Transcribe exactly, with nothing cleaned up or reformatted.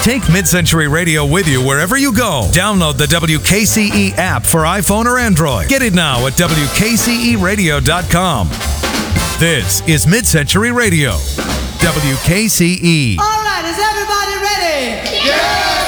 Take Mid-Century Radio with you wherever you go. Download the W K C E app for iPhone or Android. Get it now at W K C E radio dot com. This is Mid-Century Radio, W K C E. All right, is everybody ready? Yeah!